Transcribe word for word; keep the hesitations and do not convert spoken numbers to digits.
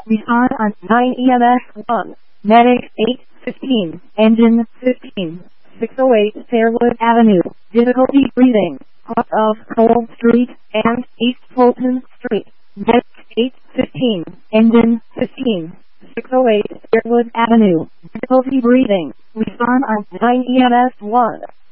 Respond on nine E M S one. Medic eight fifteen. Engine fifteen. six oh eight Fairwood Avenue. Difficulty breathing. Off of Cole Street and East Fulton Street. Medic eight fifteen. Engine fifteen. six oh eight Fairwood Avenue. Difficulty breathing. Respond on nine E M S one.